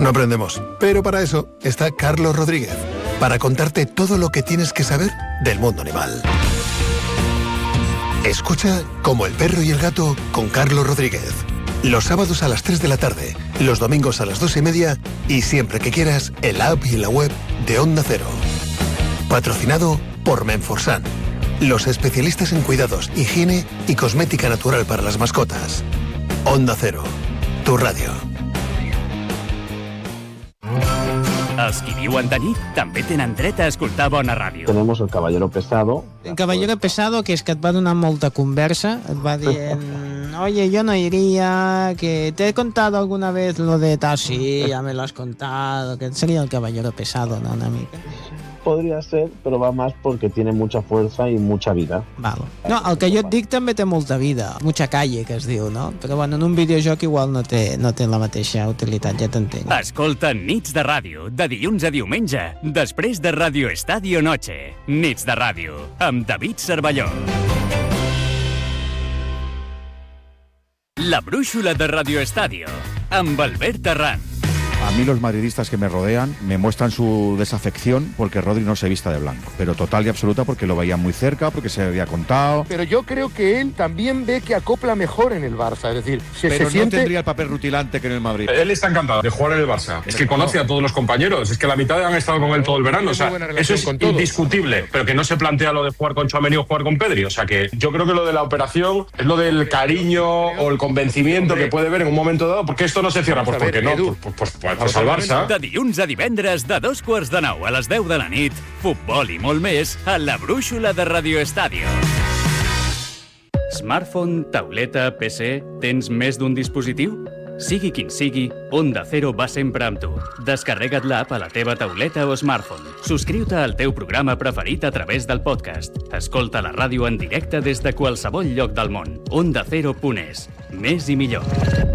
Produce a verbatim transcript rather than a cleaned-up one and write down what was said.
no aprendemos. Pero para eso está Carlos Rodríguez, para contarte todo lo que tienes que saber del mundo animal. Escucha Como el perro y el gato con Carlos Rodríguez. Los sábados a las tres de la tarde, los domingos a las dos y media y siempre que quieras en la app y en la web de Onda Cero. Patrocinado por Menforsan, los especialistas en cuidados, higiene y cosmética natural para las mascotas. Onda Cero, tu radio. Els qui viuen de nit també tenen dret a escoltar bona ràdio. Tenemos el caballero pesado. El caballero pesado, que és que et va donar molta conversa, et va dient, oye, yo no iría, que te he contado alguna vez lo de tal, sí, ya me lo has contado, que sería el caballero pesado, ¿no, una mica? Podria ser, però va més perquè tiene mucha fuerza i mucha vida. Val. No, el que jo et dic també té molta vida, mucha calle, que es diu, no? Però bueno, en un videojoc igual no té, no té la mateixa utilitat, ja t'entenc. Escolta Nits de Ràdio, de dilluns a diumenge, després de Radio Estadio Noche. Nits de Ràdio, amb David Cervelló. La brúixola de Radio Estadio, amb Albert Arranz. A mí los madridistas que me rodean me muestran su desafección porque Rodri no se vista de blanco, pero total y absoluta porque lo veían muy cerca, porque se había contado. Pero yo creo que él también ve que acopla mejor en el Barça, es decir, se, pero se no siente... tendría el papel rutilante que en el Madrid. Él está encantado de jugar en el Barça. Es que conoce a todos los compañeros, es que la mitad han estado con él todo el verano, o sea, eso es indiscutible, pero que no se plantea lo de jugar con Tchouaméni o jugar con Pedri, o sea que yo creo que lo de la operación es lo del cariño o el convencimiento que puede ver en un momento dado, porque esto no se cierra, pues porque no, pues, pues, pues, pues al Barça. De dilluns a divendres, de dos quarts de nou a les deu de la nit, futbol i molt més a la brúixola de Radio Estadio. Smartphone, tauleta, P C... Tens més d'un dispositiu? Sigui quin sigui, Onda Cero va sempre amb tu. Descarrega't l'app a la teva tauleta o smartphone. Subscriu-te al teu programa preferit a través del podcast. Escolta la ràdio en directe des de qualsevol lloc del món. Onda Cero punt es. Més i millor.